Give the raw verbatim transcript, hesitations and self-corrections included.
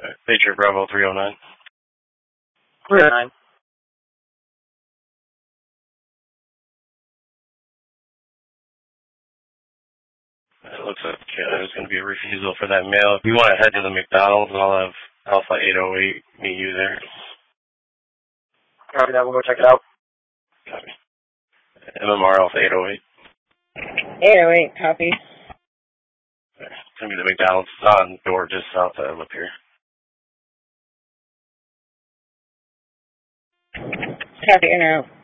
Patriot Bravo three oh nine. three oh nine. It looks like uh, there's going to be a refusal for that mail. If you want to head to the McDonald's, I'll have Alpha eight oh eight meet you there. Copy that. We'll go check it out. Copy. M M R Alpha eight oh eight. eight oh eight, copy. It's going to be the McDonald's. It's on the door just south of up here. Copy, in or out.